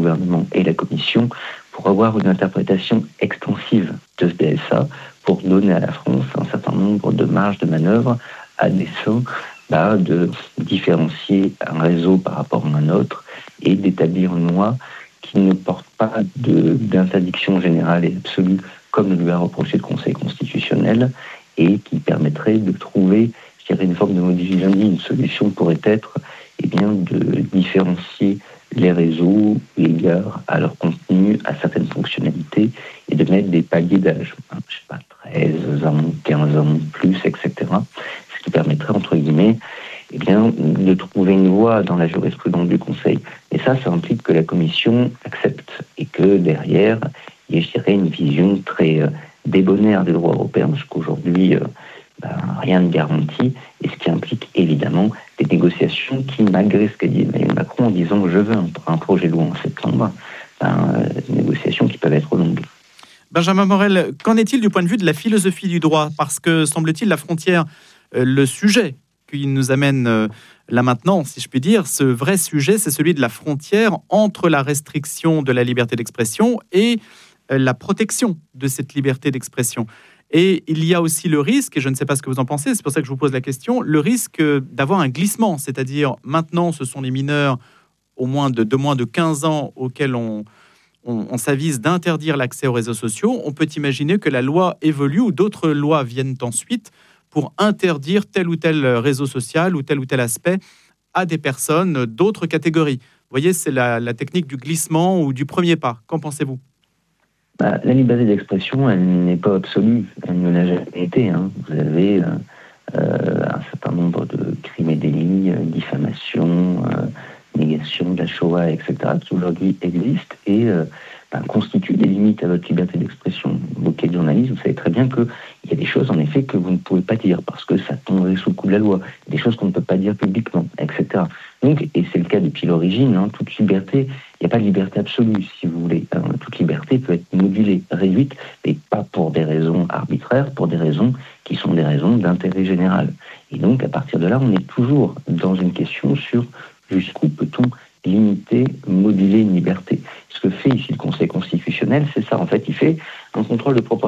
gouvernement et la Commission pour avoir une interprétation extensive de ce DSA pour donner à la France un certain nombre de marges de manœuvre à dessein de différencier un réseau par rapport à un autre et d'établir une loi qui ne porte pas d'interdiction générale et absolue comme le lui a reproché le Conseil constitutionnel et qui permettrait de trouver, je dirais, une forme de modus vivendi. Une solution pourrait être de différencier les réseaux égard à leur contenu, à certaines fonctionnalités et de mettre des paliers d'âge, 13 ans, 15 ans, plus, etc. Ce qui permettrait, entre guillemets, de trouver une voie dans la jurisprudence du Conseil. Et ça implique que la Commission accepte et que derrière, il y ait, je dirais, une vision très débonnaire des droits européens, parce qu'aujourd'hui, rien ne garantit, et ce qui implique évidemment des négociations qui, malgré ce qu'a dit Emmanuel Macron en disant « je veux un projet de loi en septembre », des négociations qui peuvent être longues. Benjamin Morel, qu'en est-il du point de vue de la philosophie du droit ? Parce que, semble-t-il, la frontière, le sujet qui nous amène là maintenant, si je puis dire, ce vrai sujet, c'est celui de la frontière entre la restriction de la liberté d'expression et la protection de cette liberté d'expression. Et il y a aussi le risque, et je ne sais pas ce que vous en pensez, c'est pour ça que je vous pose la question, le risque d'avoir un glissement, c'est-à-dire maintenant ce sont les mineurs au moins de moins de 15 ans auxquels on s'avise d'interdire l'accès aux réseaux sociaux. On peut imaginer que la loi évolue ou d'autres lois viennent ensuite pour interdire tel ou tel réseau social ou tel aspect à des personnes d'autres catégories. Vous voyez, c'est la technique du glissement ou du premier pas. Qu'en pensez-vous ? La liberté d'expression, elle n'est pas absolue. Elle ne l'a jamais été. Vous avez un certain nombre de crimes et délits, diffamation, négation de la Shoah, etc., qui aujourd'hui existent et constituent des limites à votre liberté d'expression. Vous qui êtes journaliste, vous savez très bien qu'il y a des choses, en effet, que vous ne pouvez pas dire parce que ça tomberait sous le coup de la loi. Des choses qu'on ne peut pas dire publiquement, etc. Donc, et c'est le cas depuis l'origine, toute liberté, il n'y a pas de liberté absolue, si vous voulez. Toute liberté peut être modulée, réduite, mais pas pour des raisons arbitraires, pour des raisons qui sont des raisons d'intérêt général. Et donc, à partir de là, on est toujours dans une question sur jusqu'où peut-on limiter, moduler une liberté. Ce que fait ici le Conseil constitutionnel, c'est ça. En fait, il fait un contrôle de proportionnalité.